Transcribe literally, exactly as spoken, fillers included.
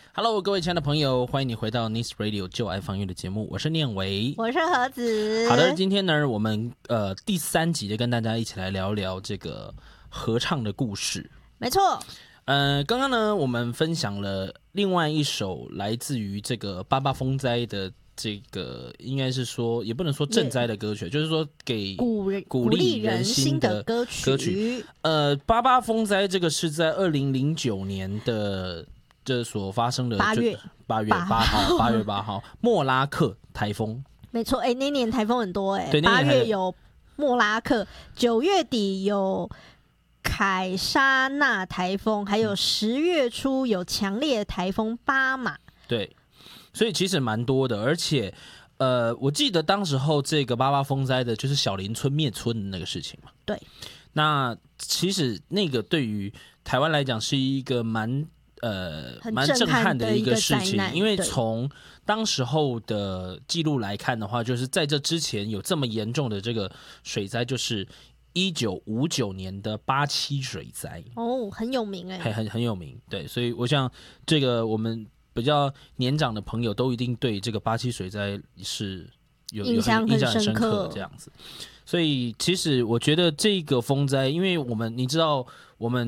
Hello， 各位亲爱的朋友，欢迎你回到 Nice Radio 就爱放乐的节目，我是念维， 我是何子。 好的，今天呢，我们呃第三集就跟大家一起来聊聊这个合唱的故事。 没错， 呃，刚刚呢，我们分享了另外一首来自于这个八八风灾的。这个应该是说，也不能说赈灾的歌曲，就是说给鼓鼓励人心的歌曲。 歌曲呃，八八风灾这个是在二零零九年的这所发生的八月八月八号，八月八号莫拉克台风。 没错，哎，那年台风很多哎， 对， 八月有莫拉克，九月底有凯莎纳台风，还有十月初有强烈台风巴马。 对。所以其实蛮多的，而且，呃，我记得当时候这个八八风灾的，就是小林村灭村的那个事情嘛。 对。 那其实那个对于台湾来讲是一个蛮呃蛮震撼的一个事情，因为从当时候的记录来看的话，就是在这之前有这么严重的这个水灾，就是一九五九年的八七水灾。 哦，很有名哎、欸， 很很有名。对，所以我想这个我们。比较年长的朋友都一定对这个八七水灾是有印象很印象很深刻这样子，所以其实我觉得这个风灾，因为我们你知道我们。